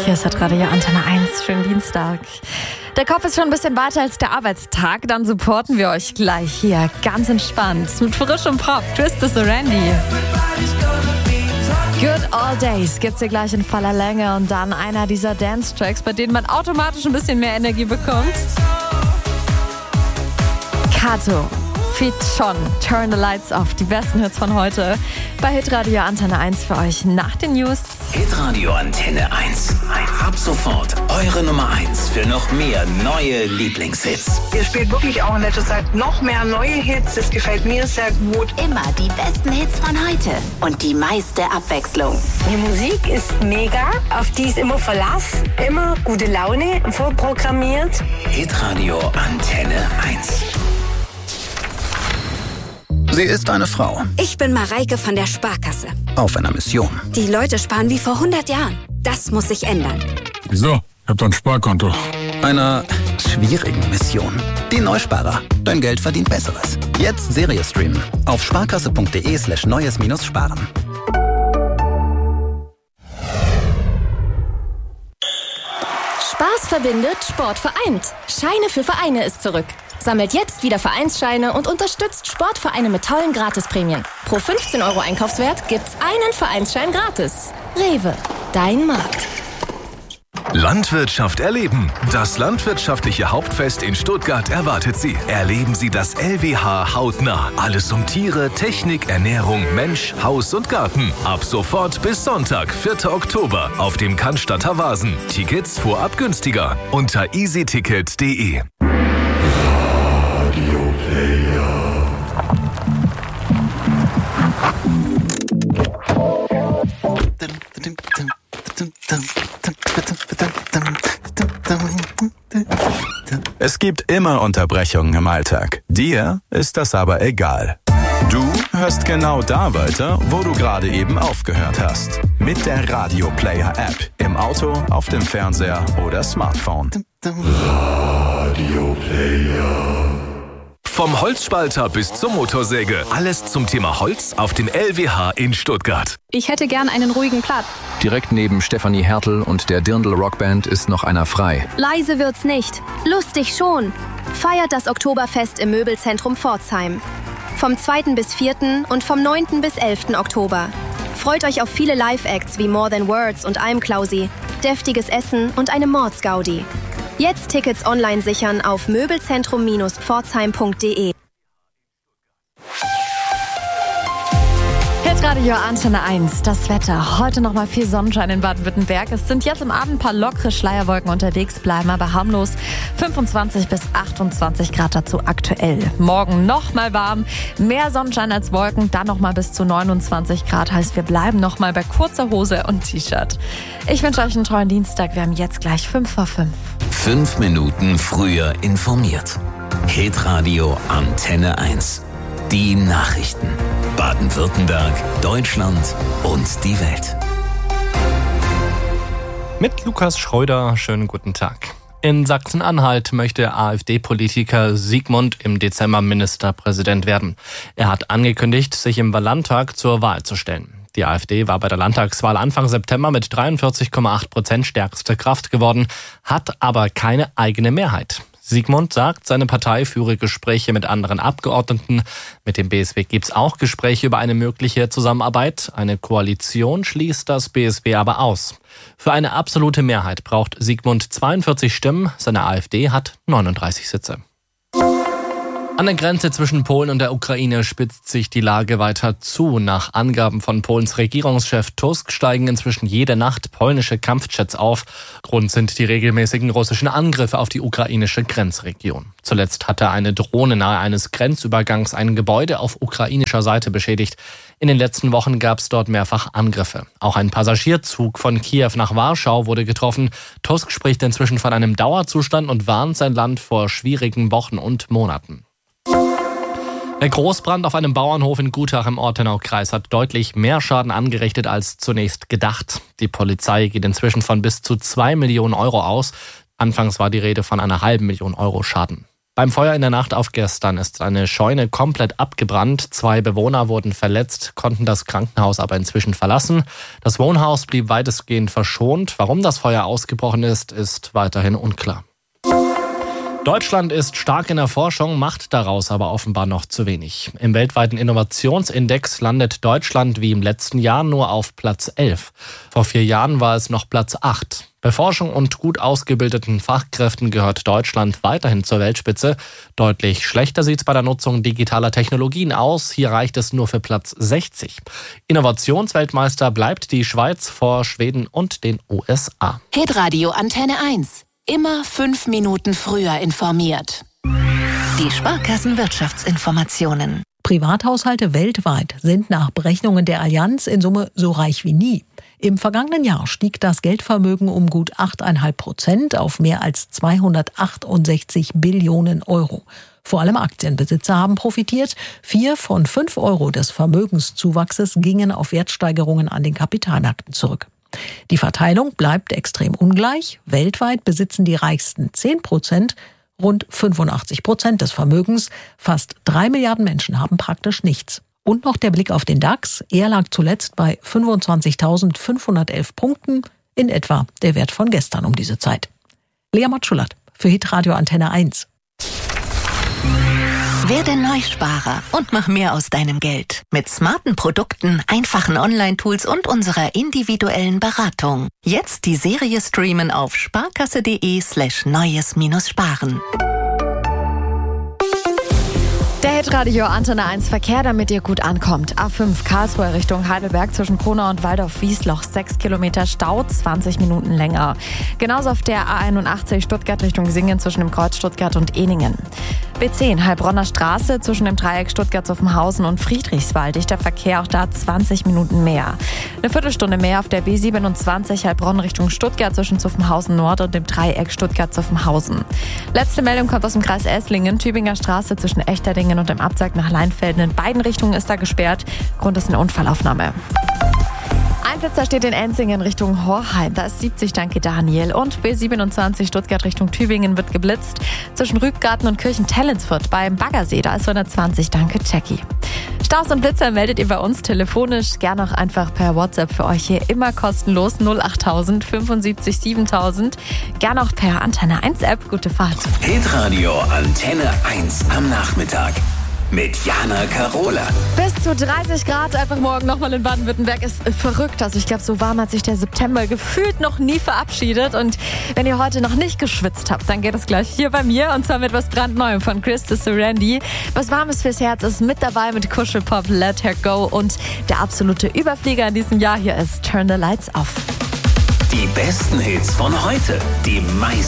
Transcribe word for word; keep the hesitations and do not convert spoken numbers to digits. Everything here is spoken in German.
Hier ist das Radio Antenne eins. Schönen Dienstag. Der Kopf ist schon ein bisschen weiter als der Arbeitstag. Dann supporten wir euch gleich hier ganz entspannt mit frischem Pop. Twisted und Randy. Good All Days gibt's hier gleich in voller Länge. Und dann einer dieser Dance-Tracks, bei denen man automatisch ein bisschen mehr Energie bekommt. Kato. Feat Schon, Turn the Lights Off. Die besten Hits von heute bei Hitradio Antenne eins für euch nach den News. Hitradio Antenne eins. Ab sofort eure Nummer eins für noch mehr neue Lieblingshits. Ihr spielt wirklich auch in letzter Zeit noch mehr neue Hits. Das gefällt mir sehr gut. Immer die besten Hits von heute und die meiste Abwechslung. Die Musik ist mega, auf die ist immer Verlass, immer gute Laune, vorprogrammiert. Hitradio Antenne eins. Sie ist eine Frau. Ich bin Mareike von der Sparkasse. Auf einer Mission. Die Leute sparen wie vor hundert Jahren. Das muss sich ändern. Wieso? Ich hab doch ein Sparkonto. Einer schwierigen Mission. Die Neusparer. Dein Geld verdient Besseres. Jetzt Serie streamen. Auf sparkasse.de slash neues minus sparen. Spaß verbindet, Sport vereint. Scheine für Vereine ist zurück. Sammelt jetzt wieder Vereinsscheine und unterstützt Sportvereine mit tollen Gratisprämien. Pro fünfzehn Euro Einkaufswert gibt's einen Vereinsschein gratis. Rewe, dein Markt. Landwirtschaft erleben. Das landwirtschaftliche Hauptfest in Stuttgart erwartet Sie. Erleben Sie das L W H hautnah. Alles um Tiere, Technik, Ernährung, Mensch, Haus und Garten. Ab sofort bis Sonntag, vierten Oktober auf dem Cannstatter Vasen. Tickets vorab günstiger unter easyticket punkt de. Radio Player. Es gibt immer Unterbrechungen im Alltag. Dir ist das aber egal. Du hörst genau da weiter, wo du gerade eben aufgehört hast. Mit der Radio Player App. Im Auto, auf dem Fernseher oder Smartphone. Radio Player. Vom Holzspalter bis zur Motorsäge. Alles zum Thema Holz auf dem L W H in Stuttgart. Ich hätte gern einen ruhigen Platz. Direkt neben Stefanie Hertel und der Dirndl Rockband ist noch einer frei. Leise wird's nicht. Lustig schon. Feiert das Oktoberfest im Möbelzentrum Pforzheim. Vom zweiten bis vierten und vom neunten bis elften Oktober. Freut euch auf viele Live-Acts wie More Than Words und Almklausi, deftiges Essen und eine Mordsgaudi. Jetzt Tickets online sichern auf möbelzentrum Bindestrich pforzheim punkt de. Hitradio Antenne eins, das Wetter. Heute nochmal viel Sonnenschein in Baden-Württemberg. Es sind jetzt im Abend ein paar lockere Schleierwolken unterwegs, bleiben aber harmlos. fünfundzwanzig bis achtundzwanzig Grad dazu aktuell. Morgen nochmal warm, mehr Sonnenschein als Wolken, dann nochmal bis zu neunundzwanzig Grad. Heißt, wir bleiben nochmal bei kurzer Hose und T-Shirt. Ich wünsche euch einen tollen Dienstag. Wir haben jetzt gleich fünf vor fünf. Fünf Minuten früher informiert. Hitradio Antenne eins. Die Nachrichten. Baden-Württemberg, Deutschland und die Welt. Mit Lukas Schröder, schönen guten Tag. In Sachsen-Anhalt möchte AfD-Politiker Sigmund im Dezember Ministerpräsident werden. Er hat angekündigt, sich im Landtag zur Wahl zu stellen. Die AfD war bei der Landtagswahl Anfang September mit dreiundvierzig Komma acht Prozent stärkste Kraft geworden, hat aber keine eigene Mehrheit. Sigmund sagt, seine Partei führe Gespräche mit anderen Abgeordneten. Mit dem B S W gibt es auch Gespräche über eine mögliche Zusammenarbeit. Eine Koalition schließt das B S W aber aus. Für eine absolute Mehrheit braucht Sigmund zweiundvierzig Stimmen. Seine AfD hat neununddreißig Sitze. An der Grenze zwischen Polen und der Ukraine spitzt sich die Lage weiter zu. Nach Angaben von Polens Regierungschef Tusk steigen inzwischen jede Nacht polnische Kampfjets auf. Grund sind die regelmäßigen russischen Angriffe auf die ukrainische Grenzregion. Zuletzt hatte eine Drohne nahe eines Grenzübergangs ein Gebäude auf ukrainischer Seite beschädigt. In den letzten Wochen gab es dort mehrfach Angriffe. Auch ein Passagierzug von Kiew nach Warschau wurde getroffen. Tusk spricht inzwischen von einem Dauerzustand und warnt sein Land vor schwierigen Wochen und Monaten. Der Großbrand auf einem Bauernhof in Gutach im Ortenaukreis hat deutlich mehr Schaden angerichtet als zunächst gedacht. Die Polizei geht inzwischen von bis zu zwei Millionen Euro aus. Anfangs war die Rede von einer halben Million Euro Schaden. Beim Feuer in der Nacht auf gestern ist eine Scheune komplett abgebrannt. Zwei Bewohner wurden verletzt, konnten das Krankenhaus aber inzwischen verlassen. Das Wohnhaus blieb weitestgehend verschont. Warum das Feuer ausgebrochen ist, ist weiterhin unklar. Deutschland ist stark in der Forschung, macht daraus aber offenbar noch zu wenig. Im weltweiten Innovationsindex landet Deutschland wie im letzten Jahr nur auf Platz elf. Vor vier Jahren war es noch Platz acht. Bei Forschung und gut ausgebildeten Fachkräften gehört Deutschland weiterhin zur Weltspitze. Deutlich schlechter sieht es bei der Nutzung digitaler Technologien aus. Hier reicht es nur für Platz sechzig. Innovationsweltmeister bleibt die Schweiz vor Schweden und den U S A. Hitradio Antenne eins. Immer fünf Minuten früher informiert. Die Sparkassenwirtschaftsinformationen. Privathaushalte weltweit sind nach Berechnungen der Allianz in Summe so reich wie nie. Im vergangenen Jahr stieg das Geldvermögen um gut acht Komma fünf Prozent auf mehr als zweihundertachtundsechzig Billionen Euro. Vor allem Aktienbesitzer haben profitiert. Vier von fünf Euro des Vermögenszuwachses gingen auf Wertsteigerungen an den Kapitalmärkten zurück. Die Verteilung bleibt extrem ungleich. Weltweit besitzen die reichsten zehn Prozent rund fünfundachtzig Prozent des Vermögens. Fast drei Milliarden Menschen haben praktisch nichts. Und noch der Blick auf den DAX. Er lag zuletzt bei fünfundzwanzigtausendfünfhundertelf Punkten, in etwa der Wert von gestern um diese Zeit. Lea Matschulat für Hitradio Antenne eins. Werde Neusparer und mach mehr aus deinem Geld. Mit smarten Produkten, einfachen Online-Tools und unserer individuellen Beratung. Jetzt die Serie streamen auf sparkasse.de slash neues-sparen. Der Hitradio Antenne eins Verkehr, damit ihr gut ankommt. A fünf Karlsruhe Richtung Heidelberg zwischen Kronau und Waldorf-Wiesloch. sechs Kilometer Stau, zwanzig Minuten länger. Genauso auf der A einundachtzig Stuttgart Richtung Singen zwischen dem Kreuz Stuttgart und Ehningen. B zehn Heilbronner Straße zwischen dem Dreieck Stuttgart-Zuffenhausen und Friedrichswald. Dichter Verkehr, auch da zwanzig Minuten mehr. Eine Viertelstunde mehr auf der B siebenundzwanzig Heilbronn Richtung Stuttgart zwischen Zuffenhausen Nord und dem Dreieck Stuttgart-Zuffenhausen. Letzte Meldung kommt aus dem Kreis Esslingen. Tübinger Straße zwischen Echterdingen und dem Abzweig nach Leinfelden. In beiden Richtungen ist da gesperrt. Grund ist eine Unfallaufnahme. Ein Blitzer steht in Enzingen Richtung Horheim. Da ist siebzig, danke Daniel. Und B siebenundzwanzig Stuttgart Richtung Tübingen wird geblitzt. Zwischen Rübgarten und Kirchen-Tellinsfurt beim Baggersee. Da ist hundertzwanzig, danke Jackie. Staus und Blitzer meldet ihr bei uns telefonisch. Gerne auch einfach per WhatsApp für euch hier immer kostenlos. null achttausend fünfundsiebzig siebentausend. Gerne auch per Antenne eins App. Gute Fahrt. Hitradio Antenne eins am Nachmittag. Mit Jana Karola. Bis zu dreißig Grad einfach morgen nochmal in Baden-Württemberg ist verrückt. Also ich glaube, so warm hat sich der September gefühlt noch nie verabschiedet. Und wenn ihr heute noch nicht geschwitzt habt, dann geht es gleich hier bei mir. Und zwar mit was brandneuem von Krista Surrandy. Was Warmes fürs Herz ist mit dabei mit Kuschelpop Let Her Go. Und der absolute Überflieger in diesem Jahr hier ist Turn the Lights Off. Die besten Hits von heute. Die meisten